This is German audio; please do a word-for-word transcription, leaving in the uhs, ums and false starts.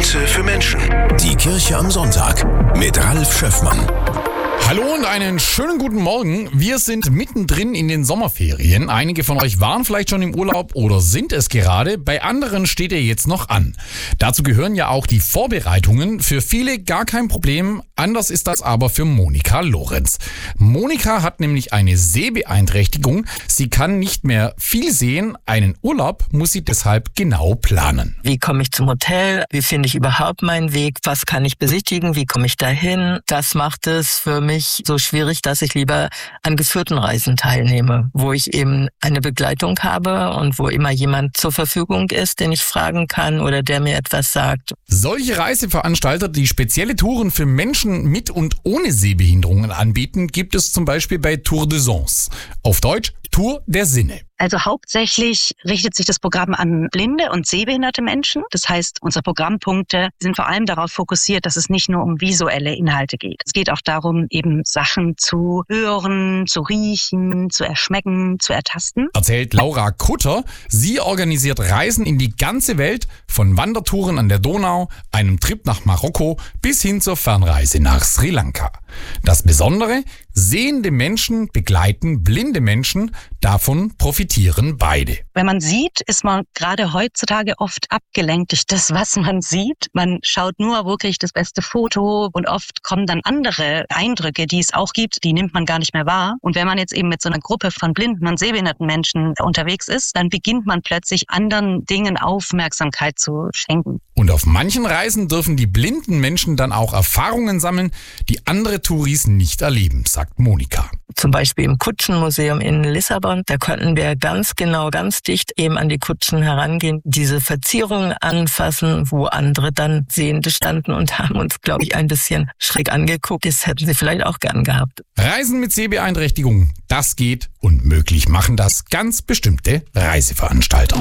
Grüße für Menschen. Die Kirche am Sonntag mit Ralf Schöffmann. Hallo und einen schönen guten Morgen. Wir sind mittendrin in den Sommerferien. Einige von euch waren vielleicht schon im Urlaub oder sind es gerade. Bei anderen steht er jetzt noch an. Dazu gehören ja auch die Vorbereitungen. Für viele gar kein Problem. Anders ist das aber für Monika Lorenz. Monika hat nämlich eine Sehbeeinträchtigung. Sie kann nicht mehr viel sehen. Einen Urlaub muss sie deshalb genau planen. Wie komme ich zum Hotel? Wie finde ich überhaupt meinen Weg? Was kann ich besichtigen? Wie komme ich dahin? Das macht es für mich so schwierig, dass ich lieber an geführten Reisen teilnehme, wo ich eben eine Begleitung habe und wo immer jemand zur Verfügung ist, den ich fragen kann oder der mir etwas sagt. Solche Reiseveranstalter, die spezielle Touren für Menschen mit und ohne Sehbehinderungen anbieten, gibt es zum Beispiel bei Tour de Sens. Auf Deutsch Tour der Sinne. Also hauptsächlich richtet sich das Programm an blinde und sehbehinderte Menschen. Das heißt, unsere Programmpunkte sind vor allem darauf fokussiert, dass es nicht nur um visuelle Inhalte geht. Es geht auch darum, eben Sachen zu hören, zu riechen, zu erschmecken, zu ertasten. Erzählt Laura Kutter. Sie organisiert Reisen in die ganze Welt, von Wandertouren an der Donau, einem Trip nach Marokko bis hin zur Fernreise nach Sri Lanka. Das Besondere: sehende Menschen begleiten blinde Menschen, davon profitieren beide. Wenn man sieht, ist man gerade heutzutage oft abgelenkt durch das, was man sieht. Man schaut nur wirklich das beste Foto und oft kommen dann andere Eindrücke, die es auch gibt, die nimmt man gar nicht mehr wahr. Und wenn man jetzt eben mit so einer Gruppe von blinden und sehbehinderten Menschen unterwegs ist, dann beginnt man plötzlich anderen Dingen Aufmerksamkeit zu schenken. Und auf manchen Reisen dürfen die blinden Menschen dann auch Erfahrungen sammeln, die andere Touris nicht erleben, sagt Monika. Zum Beispiel im Kutschenmuseum in Lissabon, da konnten wir ganz genau, ganz dicht eben an die Kutschen herangehen, diese Verzierungen anfassen, wo andere dann Sehende standen und haben uns, glaube ich, ein bisschen schräg angeguckt. Das hätten sie vielleicht auch gern gehabt. Reisen mit Sehbeeinträchtigung, das geht, und möglich machen das ganz bestimmte Reiseveranstalter.